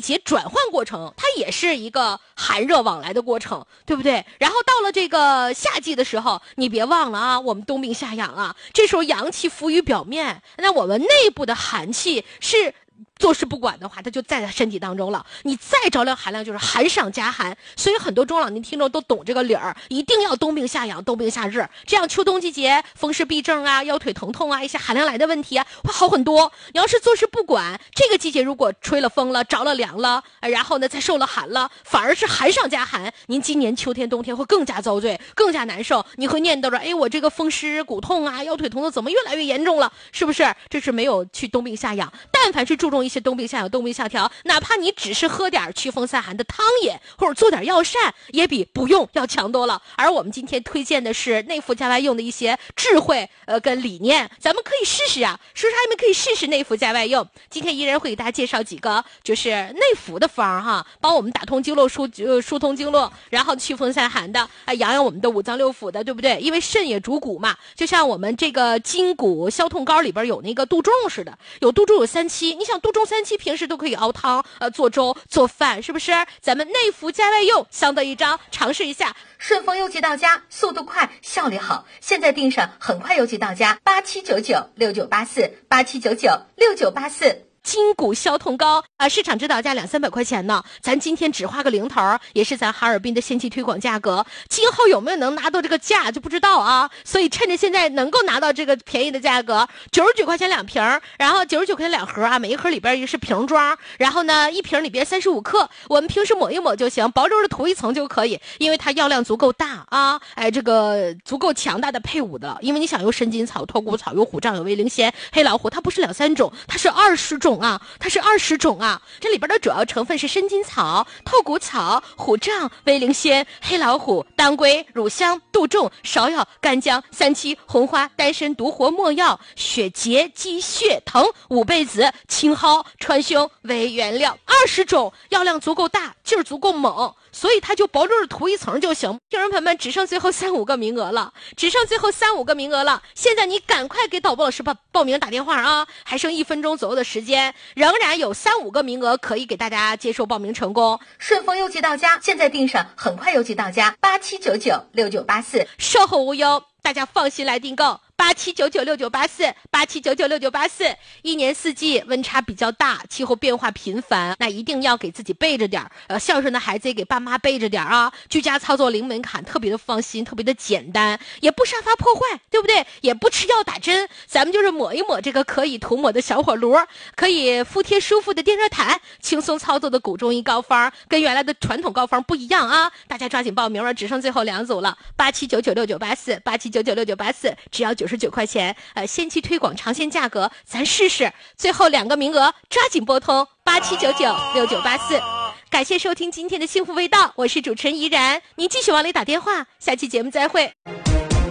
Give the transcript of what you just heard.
节转换过程，它也是一个寒热往来的过程，对不对？然后到了这个夏季的时候，你别忘了啊，我们冬病夏养啊，这时候阳气浮于表面，那我们内部的寒气是坐视不管的话，它就在身体当中了。你再着凉寒凉，就是寒上加寒。所以很多中老年听众都懂这个理儿，一定要冬病夏养，冬病夏治，这样秋冬季节风湿痹症啊、腰腿疼痛啊、一些寒凉来的问题啊，会好很多。你要是坐视不管，这个季节如果吹了风了、着了凉了，然后呢再受了寒了，反而是寒上加寒。您今年秋天、冬天会更加遭罪，更加难受。你会念叨着，哎，我这个风湿骨痛啊、腰腿疼痛怎么越来越严重了？是不是？这是没有去冬病夏养。但凡是注重一些冬病夏养、冬病夏调，哪怕你只是喝点祛风散寒的汤饮，或者做点药膳，也比不用要强多了。而我们今天推荐的是内服加外用的一些智慧跟理念，咱们可以试试啊。说啥你们可以试试内服加外用。今天依然会给大家介绍几个就是内服的方哈，帮我们打通经络、疏通经络，然后祛风散寒的，养养我们的五脏六腑的，对不对？因为肾也主骨嘛，就像我们这个筋骨消痛膏里边有那个杜仲似的，有杜仲有3期，你想杜仲3期平时都可以熬汤、做粥、做饭，是不是？咱们内服加外用，相得益彰，尝试一下。 顺丰邮寄到家，速度快，效率好，现在订上，很快邮寄到家。87996984，87996984。 筋骨消痛膏市场指导价200-300块钱呢，咱今天只花个零头，也是咱哈尔滨的先期推广价格。今后有没有能拿到这个价就不知道啊，所以趁着现在能够拿到这个便宜的价格，99块钱2瓶，然后99块钱2盒啊，每一盒里边也是瓶装，然后呢一瓶里边35克，我们平时抹一抹就行，薄柔的涂一层就可以，因为它药量足够大啊，这个足够强大的配伍的了。因为你想有生筋草、脱骨草、有虎杖、有威灵仙、黑老虎，它不是2-3种，它是20种啊，它是20种啊。这里边的主要成分是生筋草、透骨草、虎杖、威灵仙、黑老虎、当归、乳香、杜仲、芍药、干姜、3七、红花、丹参、独活、没药、血结、鸡血藤、五倍子、青蒿、川芎为原料，20种，药量足够大，劲儿足够猛，所以它就薄热涂一层就行。听众朋友们，只剩最后3-5个名额了，现在你赶快给导播老师报名打电话啊，还剩1分钟左右的时间，仍然有3-5个名额可以给大家接受报名成功。 顺丰邮寄到家，现在订上，很快邮寄到家。87996984， 售后无忧，大家放心来订购。87996984，87996984。一年四季温差比较大，气候变化频繁，那一定要给自己备着点孝顺的孩子也给爸妈备着点啊。居家操作零门槛，特别的放心，特别的简单，也不杀伐破坏，对不对？也不吃药打针，咱们就是抹一抹这个可以涂抹的小火炉，可以敷贴舒服的电热毯，轻松操作的古中医膏方，跟原来的传统膏方不一样啊！大家抓紧报名了，只剩最后2组了，87996984，87996984，只要99块钱，先期推广尝鲜价格，咱试试。最后2个名额，抓紧拨通87996984。感谢收听今天的幸福味道，我是主持人怡然，您继续往里打电话，下期节目再会。